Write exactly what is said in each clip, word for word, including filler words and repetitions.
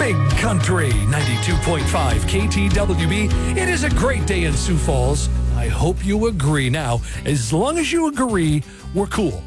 Big Country ninety-two point five K T W B. It is a great day in Sioux Falls. I hope you agree. Now, as long as you agree, we're cool.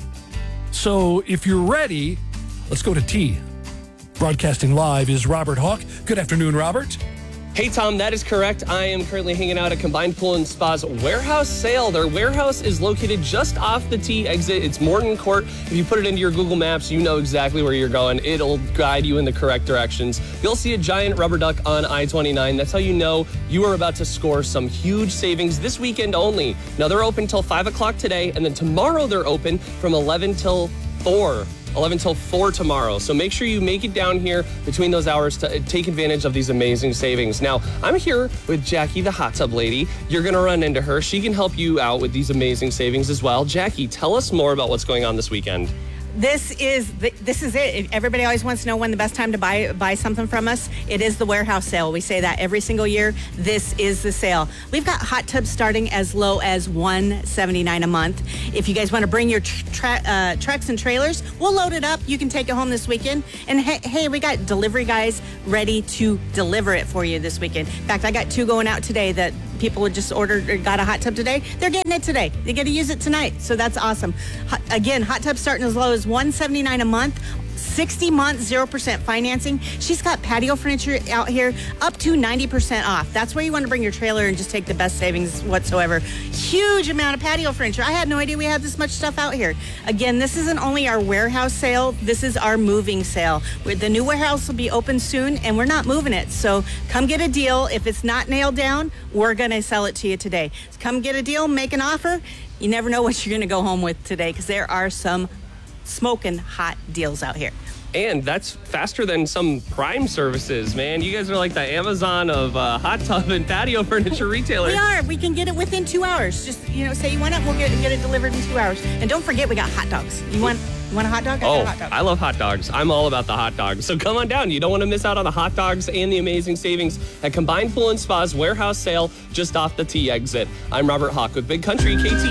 So if you're ready, let's go to T. Broadcasting live is Robert Hawk. Good afternoon, Robert. Hey, Tom, that is correct. I am currently hanging out at Combined Pool and Spa's warehouse sale. Their warehouse is located just off the T exit. It's Morton Court. If you put it into your Google Maps, you know exactly where you're going. It'll guide you in the correct directions. You'll see a giant rubber duck on I twenty-nine. That's how you know you are about to score some huge savings this weekend only. Now, they're open till five o'clock today, and then tomorrow they're open from eleven till four. eleven till four tomorrow. So make sure you make it down here between those hours to take advantage of these amazing savings. Now, I'm here with Jackie, the hot tub lady. You're going to run into her. She can help you out with these amazing savings as well. Jackie, tell us more about what's going on this weekend. This is the, this is it. Everybody always wants to know when the best time to buy buy something from us. It is the warehouse sale. We say that every single year. This is the sale. We've got hot tubs starting as low as one hundred seventy-nine dollars a month. If you guys want to bring your tra- uh, trucks and trailers, we'll load it up. You can take it home this weekend. And hey, hey, we got delivery guys ready to deliver it for you this weekend. In fact, I got two going out today that people would just ordered or got a hot tub today. They're getting it today. They get to use it tonight. So that's awesome. Hot, again, hot tubs starting as low as one hundred seventy-nine dollars a month. sixty months, zero percent financing. She's got patio furniture out here up to ninety percent off. That's where you want to bring your trailer and just take the best savings whatsoever. Huge amount of patio furniture. I had no idea we had this much stuff out here. Again, this isn't only our warehouse sale, this is our moving sale. The new warehouse will be open soon and we're not moving it. So come get a deal. If it's not nailed down, we're going to sell it to you today. So come get a deal, make an offer. You never know what you're going to go home with today because there are some smoking hot deals out here. And that's faster than some Prime services, man. You guys are like the Amazon of uh, hot tub and patio furniture retailers. We are. We can get it within two hours. Just, you know, say you want it, we'll get, get it delivered in two hours. And don't forget, we got hot dogs. You want you want a hot dog? I oh, got a hot dog. I love hot dogs. I'm all about the hot dogs. So come on down. You don't want to miss out on the hot dogs and the amazing savings at Combined Pool and Spa's warehouse sale just off the T exit. I'm Robert Hawk with Big Country K T.